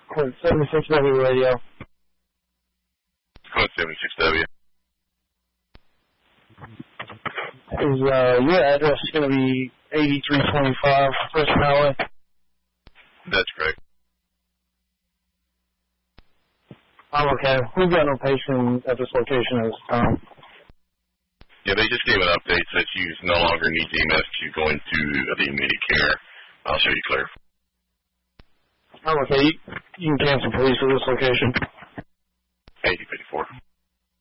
Code 76W radio. Code 76W. Is your address going to be 8325 First Highway? That's correct. I'm okay. We've got no patient at this location at this time. Yeah, they just gave an update that you no longer need EMS to go into the immediate care. I'll show you clear. I'm okay. You can cancel police at this location. 8054.